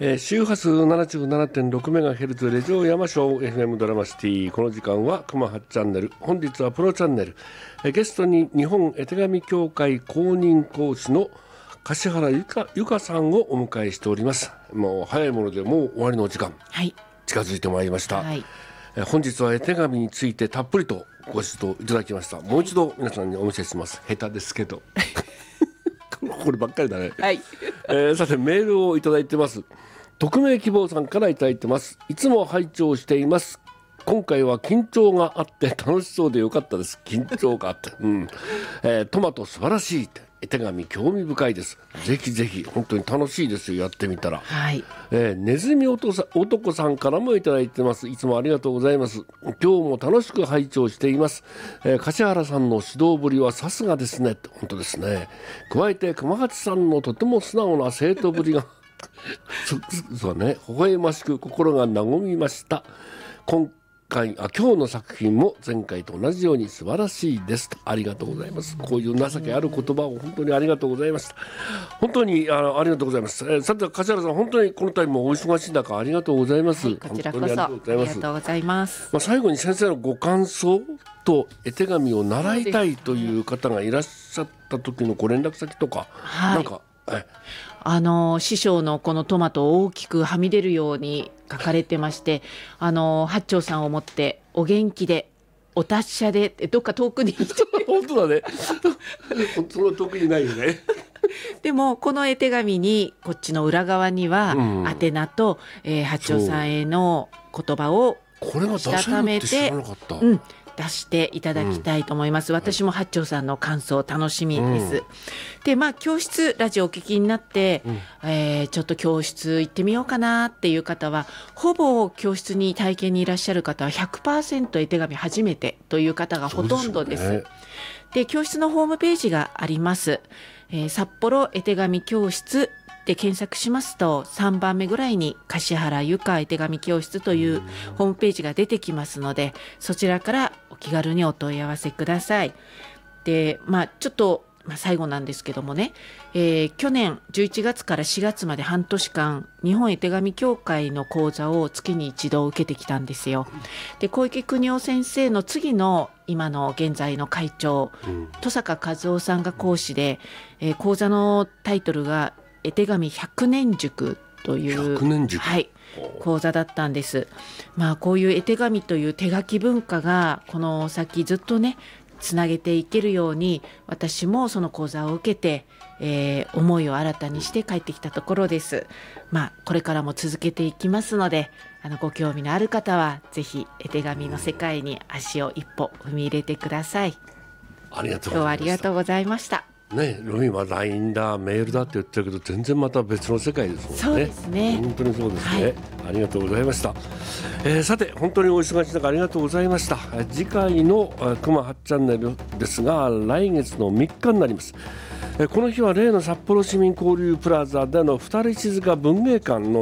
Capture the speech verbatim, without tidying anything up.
えー、周波数 ななじゅうななてんろくメガヘルツ レジオ山椒 エフエム ドラマシティ。この時間は熊はちチャンネル、本日はプロチャンネル、えー、ゲストに日本絵手紙協会公認講師の柏原由香、由香さんをお迎えしております。もう早いものでもう終わりの時間、はい、近づいてまいりました、はい。えー、本日は絵手紙についてたっぷりとご指導いただきました。もう一度皆さんにお見せします。下手ですけどこればっかりだね、はい。えー、さてメールをいただいてます。匿名希望さんからいただいてます。いつも拝聴しています。今回は緊張があって楽しそうでよかったです。緊張があって、うんえー、トマト素晴らしいって、絵手紙興味深いです。ぜひぜひ本当に楽しいですよ、やってみたら、はいえー、ネズミ男さんからもいただいてます。いつもありがとうございます。今日も楽しく拝聴しています、えー、柏原さんの指導ぶりはさすがですね。本当ですね。加えて熊八さんのとても素直な生徒ぶりがそそうね、微笑ましく心が和みました。今回あ今日の作品も前回と同じように素晴らしいですと。ありがとうございます。こういう情けある言葉を本当にありがとうございました。本当に あ, ありがとうございます、えー、さて柏原さん、本当にこのタイムお忙しい中ありがとうございます、はい、 こちらこそありがとうございます。 まあ、最後に先生のご感想と絵手紙を習いたいという方がいらっしゃった時のご連絡先とか、はい、なんかえあの師匠のこのトマトを大きくはみ出るように書かれてまして、あの八丁さんを持ってお元気でお達者でってどっか遠くにいて本当だね本当の遠くにないよねでもこの絵手紙にこっちの裏側には、うん、宛名と、えー、八丁さんへの言葉をしたためてうん出していただきたいと思います、うん、私も八丁さんの感想楽しみです、うん、でまあ教室ラジオお聞きになって、うんえー、ちょっと教室行ってみようかなっていう方は、ほぼ教室に体験にいらっしゃる方は ひゃくパーセント 絵手紙初めてという方がほとんどです。で、で教室のホームページがあります、えー、札幌絵手紙教室で検索しますとさんばんめぐらいに柏原由香絵手紙教室というホームページが出てきますので、そちらからお気軽にお問い合わせください。で、まあちょっと、まあ、最後なんですけどもね、えー、去年じゅういちがつからしがつまで半年間日本絵手紙協会の講座を月に一度受けてきたんですよ。で、小池邦夫先生の次の今の現在の会長、登坂和夫さんが講師で、えー、講座のタイトルが絵手紙百年塾という、はい、講座だったんです。まあ、こういう絵手紙という手書き文化がこの先ずっとねつなげていけるように、私もその講座を受けて、えー、思いを新たにして帰ってきたところです。まあ、これからも続けていきますので、あのご興味のある方はぜひ絵手紙の世界に足を一歩踏み入れてください。 ありがとうございました。 今日はありがとうございましたね、ロミは ライン だメールだって言ってるけど全然また別の世界ですもんね。 そうですね、 本当にそうですね、 はい、 ありがとうございました、えー、さて本当にお忙しい中ありがとうございました。次回の熊はちチャンネルですが来月のみっかになります。この日は例の札幌市民交流プラザでの二人静か文芸館の